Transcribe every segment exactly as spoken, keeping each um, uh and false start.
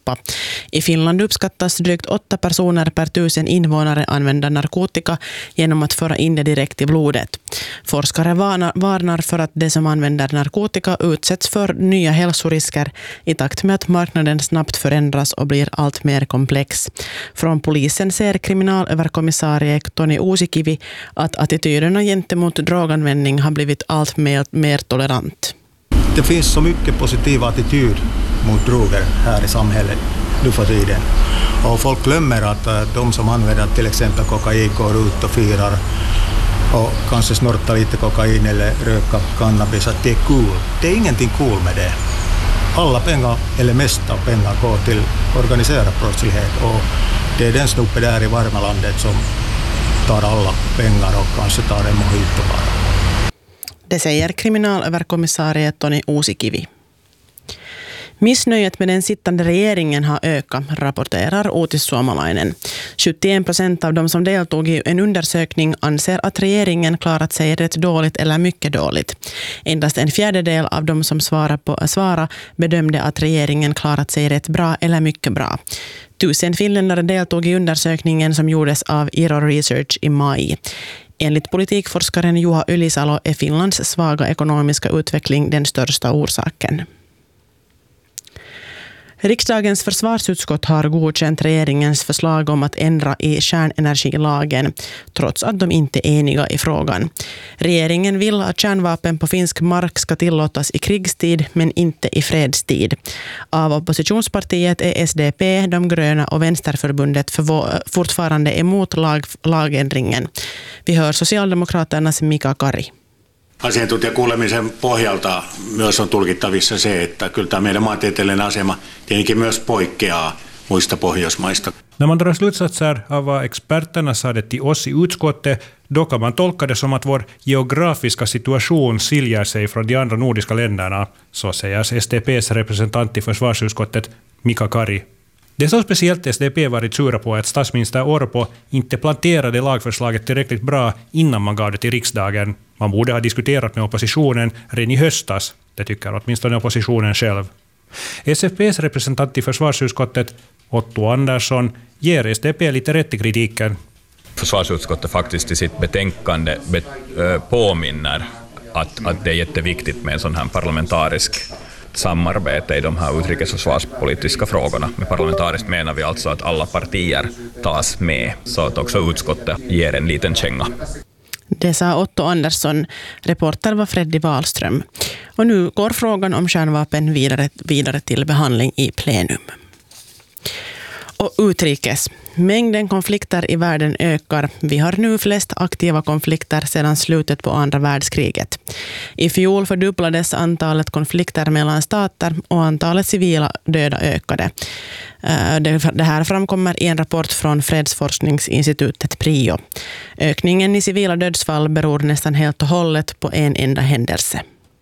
Europa. I Finland uppskattas drygt åtta personer per tusen invånare använda narkotika genom att föra in det direkt i blodet. Forskare varnar för att de som använder narkotika utsätts för nya hälsorisker i takt med att marknaden snabbt förändras och blir allt mer komplex. Från polisen ser kriminalöverkommissarie Toni Uusikivi att attityderna gentemot droganvändning har blivit allt mer, mer tolerant. Det finns så mycket positiv attityd mot droger här i samhället nu för tiden. Och folk glömmer att de som använder till exempel kokain går ut och firar och kanske snortar lite kokain eller röka cannabis, att det är cool. Det är ingenting cool med det. Alla pengar, eller mesta pengar, går till organiserad brottslighet, och det är den snuppe där i Varmalandet som tar alla pengar och kanske tar en mojito bara. Det säger kriminalöverkommissarie Toni Uusikivi. Missnöjet med den sittande regeringen har ökat, rapporterar Uutissuomalainen. sjuttioen procent av de som deltog i en undersökning anser att regeringen klarat sig rätt dåligt eller mycket dåligt. Endast en fjärdedel av de som svarade på svara bedömde att regeringen klarat sig rätt bra eller mycket bra. Tusen finländare deltog i undersökningen som gjordes av Iro Research i maj. Enligt politikforskaren Juha Ylisalo är Finlands svaga ekonomiska utveckling den största orsaken. Riksdagens försvarsutskott har godkänt regeringens förslag om att ändra i kärnenergilagen, trots att de inte är eniga i frågan. Regeringen vill att kärnvapen på finsk mark ska tillåtas i krigstid, men inte i fredstid. Av oppositionspartiet är S D P, De gröna och Vänsterförbundet för fortfarande emot lag, lagändringen. Vi hör Socialdemokraternas Mika Kari. Asiantuntijakuulemisen pohjalta myös on tulkittavissa se, että kyllä tämä meidän maantieteellinen asema tietenkin myös poikkeaa muista Pohjoismaista. När man drar slutsatser av vad experterna sade till oss i utskottet, då kan man tolka det som att vår geografiska situation skiljer sig från de andra nordiska länderna, så säger S D P:s representant i försvarsutskottet Mika Kari. Det är så speciellt S D P varit sura på att statsminister Orpo inte planterade lagförslaget tillräckligt bra innan man gav det till riksdagen. Man borde ha diskuterat med oppositionen redan i höstas, det tycker åtminstone oppositionen själv. S F P:s representant i försvarsutskottet, Otto Andersson, ger S D P lite rätt i kritiken. Försvarsutskottet faktiskt i sitt betänkande påminner att, att det är jätteviktigt med en sån här parlamentarisk samarbete i de här utrikes- och försvarspolitiska frågorna. Med parlamentariskt menar vi alltså att alla partier tas med, så att också utskottet ger en liten känga. Det sa Otto Andersson. Reporter var Freddy Wahlström. Och nu går frågan om kärnvapen vidare, vidare till behandling i plenum. Och utrikes. Mängden konflikter i världen ökar. Vi har nu flest aktiva konflikter sedan slutet på andra världskriget. I fjol fördubblades antalet konflikter mellan stater och antalet civila döda ökade. Det här framkommer i en rapport från fredsforskningsinstitutet PRIO. Ökningen i civila dödsfall beror nästan helt och hållet på en enda händelse.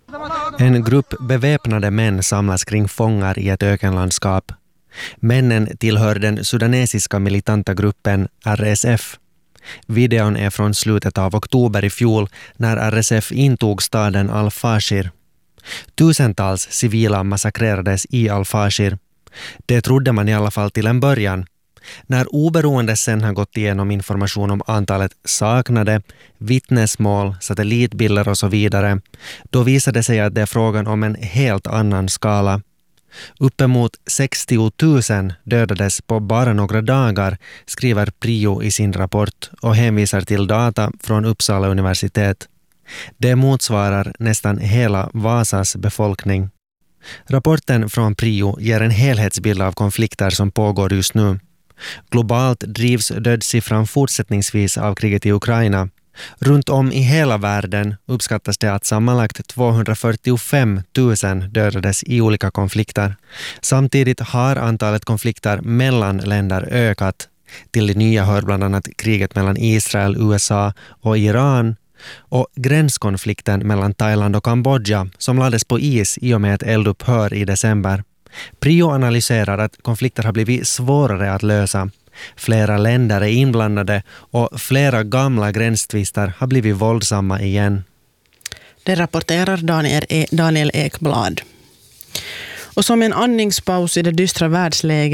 En grupp beväpnade män samlas kring fångar i ett ökenlandskap. Männen tillhör den sudanesiska militanta gruppen R S F. Videon är från slutet av oktober i fjol när R S F intog staden Al-Fashir. Tusentals civila massakrerades i Al-Fashir. Det trodde man i alla fall till en början. När oberoende sen har gått igenom information om antalet saknade, vittnesmål, satellitbilder och så vidare, då visade det sig att det är frågan om en helt annan skala. Uppemot sextio tusen dödades på bara några dagar, skriver PRIO i sin rapport och hänvisar till data från Uppsala universitet. Det motsvarar nästan hela Vasas befolkning. Rapporten från PRIO ger en helhetsbild av konflikter som pågår just nu. Globalt drivs dödssiffran fortsättningsvis av kriget i Ukraina. Runt om i hela världen uppskattas det att sammanlagt tvåhundrafyrtiofem tusen dödades i olika konflikter. Samtidigt har antalet konflikter mellan länder ökat. Till det nya hör bland annat kriget mellan Israel, U S A och Iran och gränskonflikten mellan Thailand och Kambodja som lades på is i och med ett eldupphör i december. PRIO analyserar att konflikter har blivit svårare att lösa. Flera länder är inblandade och flera gamla gränstvister har blivit våldsamma igen. Det rapporterar Daniel, e- Daniel Ekblad. Och som en andningspaus i det dystra världsläget